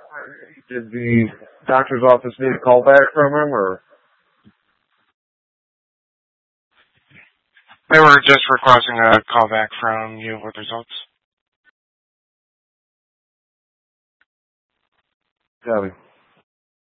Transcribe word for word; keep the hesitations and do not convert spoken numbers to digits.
Did the doctor's office need a call back from him, or? They were just requesting a call back from you with results. Copy.